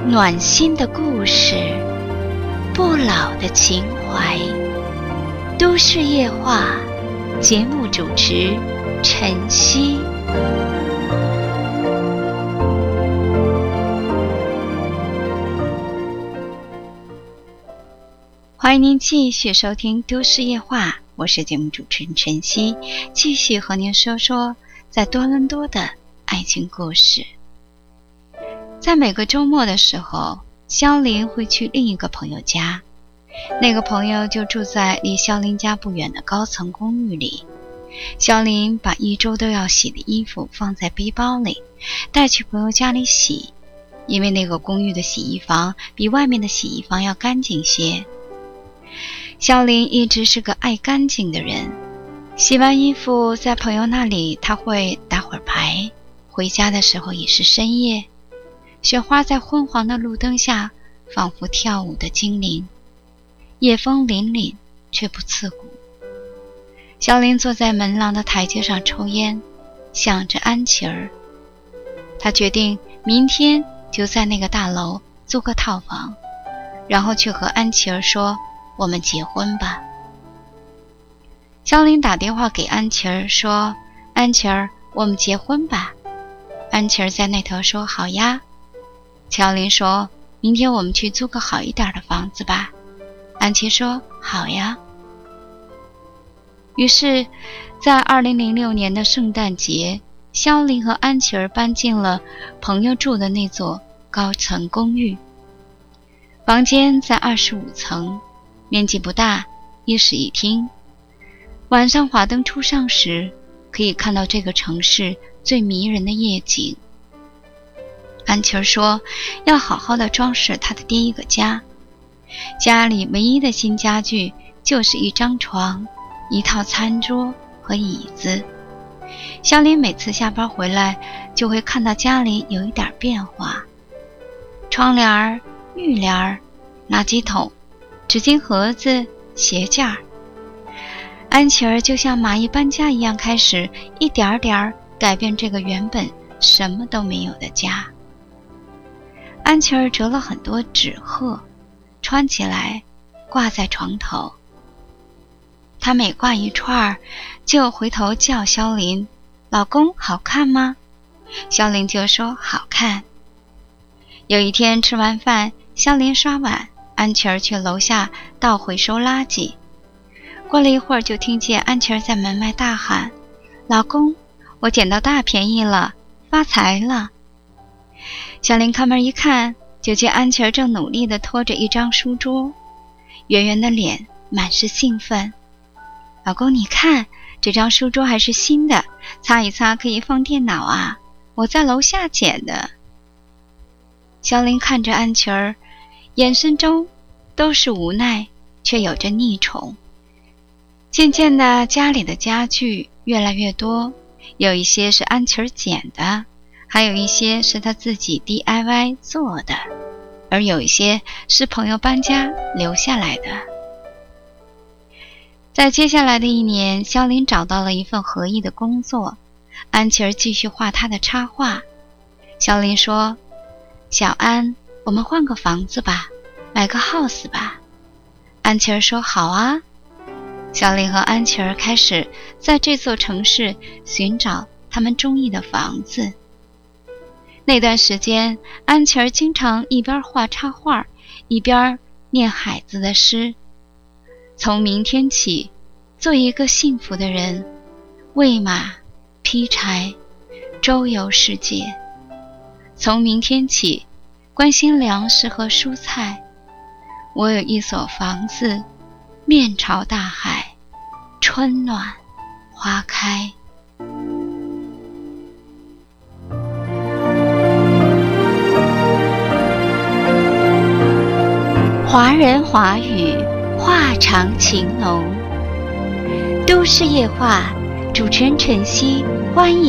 暖心的故事，不老的情怀。都市夜话，节目主持晨曦。欢迎您继续收听都市夜话，我是节目主持人晨曦，继续和您说说在多伦多的爱情故事。在每个周末的时候，肖林会去另一个朋友家，那个朋友就住在离肖林家不远的高层公寓里。肖林把一周都要洗的衣服放在背包里，带去朋友家里洗，因为那个公寓的洗衣房比外面的洗衣房要干净些。肖林一直是个爱干净的人，洗完衣服在朋友那里他会打会儿牌，回家的时候也是深夜。雪花在昏黄的路灯下仿佛跳舞的精灵，夜风凛凛却不刺骨。肖林坐在门廊的台阶上抽烟，想着安琪儿。他决定明天就在那个大楼租个套房，然后去和安琪儿说我们结婚吧。肖林打电话给安琪儿说，安琪儿，我们结婚吧。安琪儿在那头说好呀。肖林说，明天我们去租个好一点的房子吧。安琪说好呀。于是在2006年的圣诞节，肖林和安琪儿搬进了朋友住的那座高层公寓。房间在25层，面积不大，一室一厅。晚上华灯初上时，可以看到这个城市最迷人的夜景。安琪儿说要好好的装饰她的第一个家，家里唯一的新家具就是一张床、一套餐桌和椅子。肖林每次下班回来就会看到家里有一点变化，窗帘、浴帘、垃圾桶、纸巾盒子、鞋架。安琪儿就像蚂蚁搬家一样，开始一点点改变这个原本什么都没有的家。安琪儿折了很多纸鹤，穿起来挂在床头。她每挂一串就回头叫肖林，老公好看吗？肖林就说好看。有一天吃完饭，肖林刷碗，安琪儿去楼下倒回收垃圾。过了一会儿，就听见安琪儿在门外大喊，老公，我捡到大便宜了，发财了。肖林开门一看，就见安琪儿正努力地拖着一张书桌，圆圆的脸满是兴奋。老公，你看，这张书桌还是新的，擦一擦可以放电脑啊，我在楼下捡的。肖林看着安琪儿，眼神中都是无奈，却有着溺宠。渐渐的，家里的家具越来越多，有一些是安琪儿捡的，还有一些是他自己 DIY 做的，而有一些是朋友搬家留下来的。在接下来的一年，肖林找到了一份合意的工作，安琪儿继续画她的插画。肖林说，小安，我们换个房子吧，买个 house 吧。安琪儿说好啊。肖林和安琪儿开始在这座城市寻找他们中意的房子。那段时间，安琪儿经常一边画插画，一边念海子的诗。从明天起，做一个幸福的人，喂马、劈柴，周游世界。从明天起，关心粮食和蔬菜。我有一所房子，面朝大海，春暖花开。华人华语，话长情浓。都市夜话，主持人晨曦，欢迎